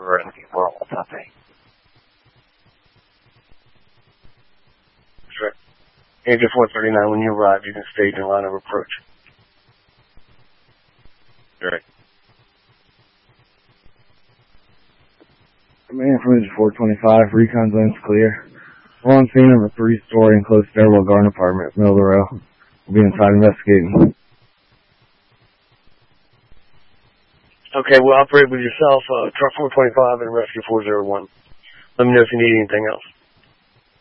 for anything wrong with that thing. That's right. Agent 439, when you arrive, you can stage in line of approach. Right. Command from Agent 425, recon zone's clear. We're on scene of a 3-story enclosed stairwell garden apartment, middle of the row. We'll be inside investigating. Okay, we'll operate with yourself, truck 425 and rescue 401. Let me know if you need anything else.